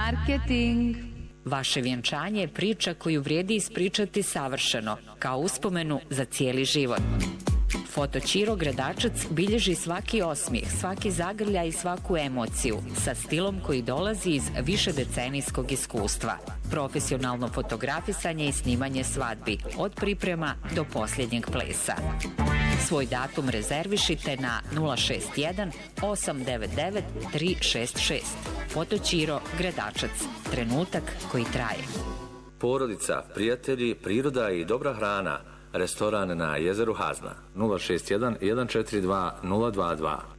Marketing. Vaše vjenčanje je priča koju vrijedi ispričati savršeno, kao uspomenu za cijeli život. Foto Ćiro Gradačac bilježi svaki osmijeh, svaki zagrljaj i svaku emociju sa stilom koji dolazi iz višedecenijskog iskustva. Profesionalno fotografisanje i snimanje svadbi, od priprema do posljednjeg plesa. Svoj datum rezervišite na 061 899 366. Foto Ćiro Gradačac. Trenutak koji traje. Porodica, prijatelji, priroda i dobra hrana. Restoran na jezeru Hazna. 061 142 022.